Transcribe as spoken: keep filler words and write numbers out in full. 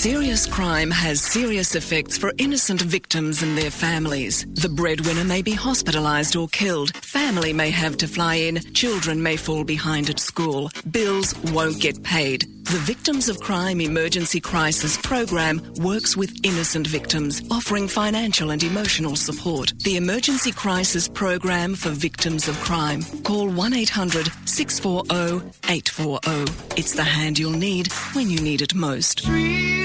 Serious crime has serious effects for innocent victims and their families. The breadwinner may be hospitalised or killed. Family may have to fly in. Children may fall behind at school. Bills won't get paid. The Victims of Crime Emergency Crisis Program works with innocent victims, offering financial and emotional support. The Emergency Crisis Program for Victims of Crime. Call one eight hundred six four zero eight four zero. It's the hand you'll need when you need it most.